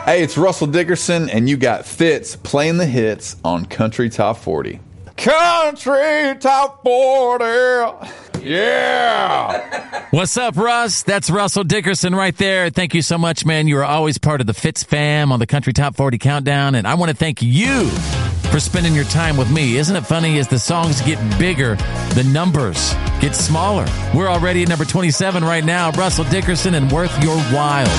Hey, it's Russell Dickerson, and you got Fitz playing the hits on Country Top 40. Country Top 40. Yeah. What's up, Russ? That's Russell Dickerson right there. Thank you so much, man. You are always part of the Fitz fam on the Country Top 40 Countdown, and I want to thank you for spending your time with me. Isn't it funny, as the songs get bigger, the numbers get smaller? We're already at number 27 right now. Russell Dickerson and Worth Your While.